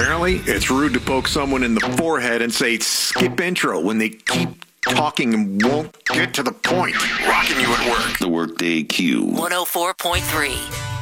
Apparently, it's rude to poke someone in the forehead and say, skip intro, when they keep talking and won't get to the point. Rocking you at work. The Workday Q. 104.3.